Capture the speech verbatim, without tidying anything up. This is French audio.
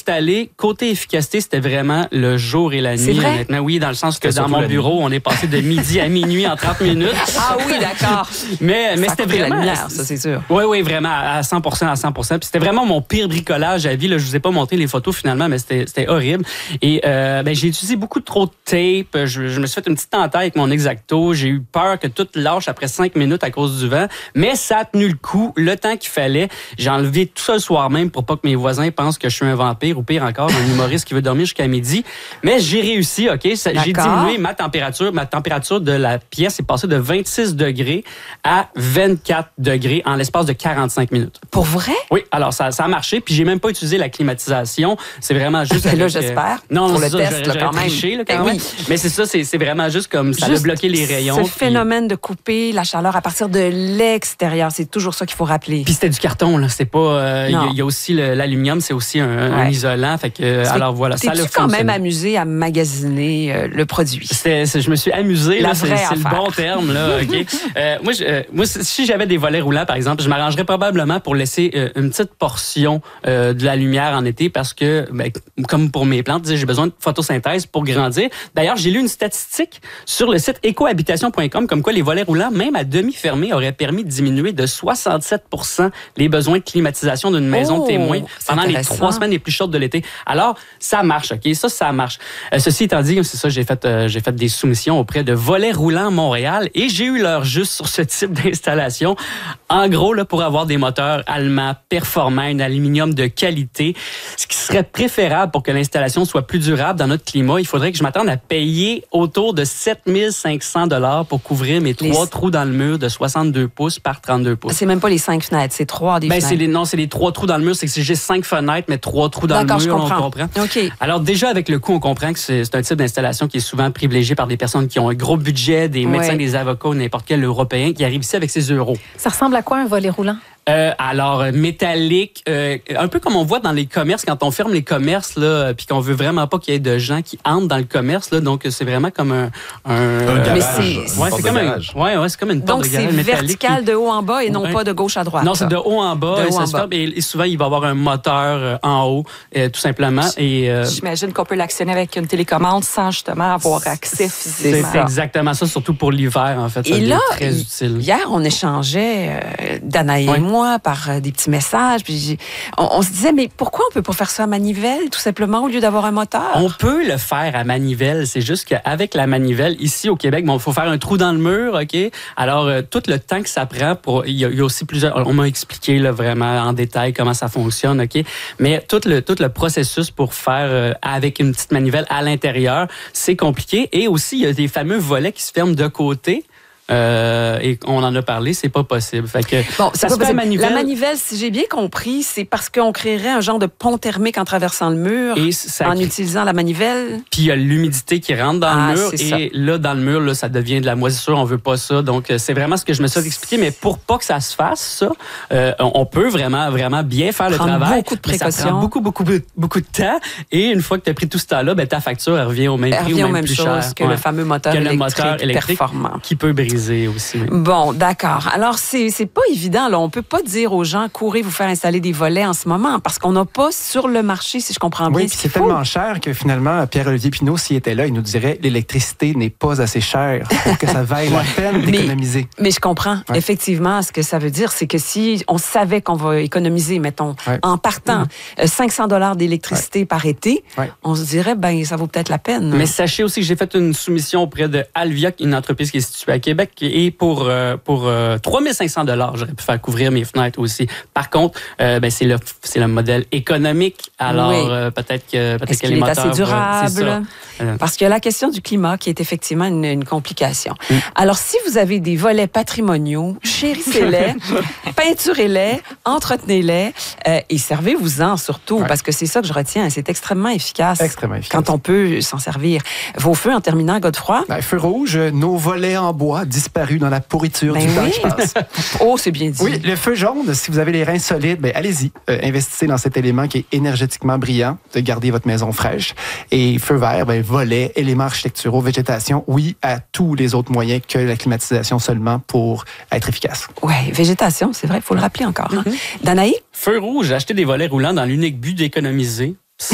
installé. Côté efficacité, c'était vraiment le jour et la nuit, honnêtement. Oui, dans le sens que dans mon bureau, on est passé de midi à minuit en trente minutes. Ah oui, d'accord. Mais, mais c'était vraiment... la lumière, ça, c'est sûr. Oui, oui, vraiment, à cent pour cent, à cent pour cent. Puis c'était vraiment mon pire bricolage à vie. Là, je vous ai pas montré les photos finalement, mais c'était, c'était horrible. Et euh, ben, j'ai utilisé beaucoup trop de tape. Je, je me suis fait une petite entaille avec mon X-Acto. J'ai eu peur que tout lâche après cinq minutes à cause du vent. Mais ça a tenu le coup, le temps qu'il fallait. J'ai enlevé tout ça le soir même pour pas que mes voisins pensent que je suis un vampire ou pire encore, un humoriste qui veut dormir jusqu'à midi. Mais j'ai réussi, OK? Ça, j'ai diminué ma température. Ma température de la pièce est passée de vingt-six degrés à vingt-quatre degrés en l'espace de quarante-cinq minutes. Pour vrai? Oui, alors ça, ça a marché. Puis j'ai même pas utilisé la climatisation. C'est vraiment juste... Avec, là, j'espère. Non, pour c'est le ça, test, j'aurais, là, j'aurais quand même. triché, là, quand ben même. Oui. Mais c'est ça, c'est, c'est vraiment juste comme ça a bloqué les rayons. Ce puis... phénomène de couper la chaleur à partir de l'extérieur, c'est toujours ça qu'il faut rappeler. Puis c'était du carton, là. C'est pas... Il euh, y, y a aussi le, l'aluminium, c'est aussi un, ouais. un isolant. Fait que, ça alors voilà, ça a fonctionné. T'es-tu quand même amusé à magasiner euh, le produit? C'est, c'est, je me suis amusé, la là, vraie c'est, c'est le bon terme, là. OK? euh, moi, je, euh, moi, si j'avais des volets roulants, par exemple, je m'arrangerais probablement pour laisser euh, une petite portion euh, de la lumière en été parce que, ben, comme pour mes plantes, j'ai besoin de photosynthèse pour grandir. D'ailleurs, j'ai lu une statistique sur le site écohabitation point com comme quoi les volets roulants, même à demi fermés, auraient permis de diminuer de soixante-sept pour cent les besoins de climatisation d'une maison oh, témoin pendant les trois semaines les plus chaudes de l'été. Alors, ça marche, OK? Ça, ça marche. Euh, ceci étant dit, c'est ça, j'ai fait, euh, j'ai fait des soumissions auprès de Volets Roulants Montréal et j'ai eu l'heure juste sur ce type d'installation. En gros, là, pour avoir des moteurs allemands performants, un aluminium de qualité, ce qui serait préférable pour que l'installation soit plus durable dans notre climat, il faudrait que je m'attende à payer autour de sept mille cinq cents dollars pour couvrir mes trois les... trous dans le mur de soixante-deux pouces par trente-deux pouces. C'est même pas les cinq fenêtres, c'est trois des ben, fenêtres. C'est les, non, c'est les trois trous dans le mur. C'est que c'est juste cinq fenêtres, mais trois trous dans D'accord, le mur, je comprends. on comprend. Okay. Alors déjà, avec le coût, on comprend que c'est, c'est un type d'installation qui est souvent privilégié par des personnes qui ont un gros budget, des médecins, ouais. des avocats, n'importe quel Européen qui arrive ici avec ses euros. Ça ressemble à quoi un volet roulant? Euh, alors, euh, métallique, euh, un peu comme on voit dans les commerces, quand on ferme les commerces, là, puis qu'on veut vraiment pas qu'il y ait de gens qui entrent dans le commerce, là, donc c'est vraiment comme un... Un, un garage. Mais c'est, ouais, c'est comme un, ouais, ouais, c'est comme une porte donc de garage métallique. Donc, c'est vertical qui... de haut en bas et non ouais. pas de gauche à droite. Non, c'est de haut en bas. De et, haut en ça bas. Se fait, et, et souvent, il va y avoir un moteur euh, en haut, euh, tout simplement. Et, euh, J'imagine qu'on peut l'actionner avec une télécommande sans justement avoir accès physiquement. C'est exactement ça, surtout pour l'hiver, en fait. Ça et là, très y, utile. Hier, on échangeait, euh, Danaï ouais. et moi, par euh, des petits messages. Puis on, on se disait, mais pourquoi on peut pas faire ça à manivelle, tout simplement, au lieu d'avoir un moteur? On peut le faire à manivelle. C'est juste qu'avec la manivelle, ici au Québec, bon, il faut faire un trou dans le mur, OK? Alors, euh, tout le temps que ça prend pour... Il y a, il y a aussi plusieurs... On m'a expliqué là, vraiment en détail comment ça fonctionne, OK? Mais tout le, tout le processus pour faire euh, avec une petite manivelle à l'intérieur, c'est compliqué. Et aussi, il y a des fameux volets qui se ferment de côté. Euh, et on en a parlé, c'est pas possible. Fait que bon, ça c'est se pas fait à manivelle. manivelle. La manivelle, si j'ai bien compris, c'est parce qu'on créerait un genre de pont thermique en traversant le mur, et ça, en utilisant la manivelle. Puis il y a l'humidité qui rentre dans ah, le mur, et ça. là, dans le mur, là, ça devient de la moisissure, on veut pas ça. Donc, c'est vraiment ce que je me suis expliqué. Mais pour pas que ça se fasse, ça, euh, on peut vraiment, vraiment bien faire le prendre travail. beaucoup de précautions. Ça prend beaucoup, beaucoup, beaucoup de temps. Et une fois que tu as pris tout ce temps-là, ben, ta facture, elle revient au même elle prix revient ou même, même plus chose cher. que ouais. le fameux moteur, que électrique, le moteur électrique performant. Qui peut briser aussi. Oui. Bon, d'accord. Alors, c'est, c'est pas évident, là. On peut pas dire aux gens, courez vous faire installer des volets en ce moment, parce qu'on n'a pas sur le marché, si je comprends bien. Oui, puis c'est faut. tellement cher que finalement, Pierre-Olivier Pinault, s'il était là, il nous dirait l'électricité n'est pas assez chère pour que ça vaille la peine d'économiser. Mais, mais je comprends. Ouais. Effectivement, ce que ça veut dire, c'est que si on savait qu'on va économiser, mettons, ouais. en partant mmh. cinq cents dollars d'électricité ouais. par été, ouais. on se dirait, ben, ça vaut peut-être la peine. Mais sachez aussi que j'ai fait une soumission auprès de Alvia, une entreprise qui est située à Québec, et pour euh, pour euh, trois mille cinq cents dollars, j'aurais pu faire couvrir mes fenêtres aussi. Par contre, euh, ben, c'est le c'est le modèle économique. Alors oui. euh, peut-être que peut-être Est-ce que qu'il les est moteurs, assez durable? C'est ça. Euh. Parce qu'il y a la question du climat qui est effectivement une, une complication. Mm. Alors, si vous avez des volets patrimoniaux, chérissez-les, peinturez-les, entretenez-les euh, et servez-vous-en surtout, ouais. parce que c'est ça que je retiens. C'est extrêmement efficace, extrêmement efficace quand on peut s'en servir. Vos feux, en terminant, Godefroy? Ben, feu rouge, nos volets en bois disparus dans la pourriture ben du oui. temps, je pense. Oh, c'est bien dit. Oui, le feu jaune, si vous avez les reins solides, ben, allez-y. Euh, investissez dans cet élément qui est énergétiquement brillant, de garder votre maison fraîche. Et feu vert, ben, volets, éléments architecturaux, végétation, oui, à tous les autres moyens que la climatisation seulement pour être efficace. Oui, végétation, c'est vrai, il faut le rappeler encore. Hein? Mm-hmm. Danaï? Feu rouge, j'ai acheté des volets roulants dans l'unique but d'économiser.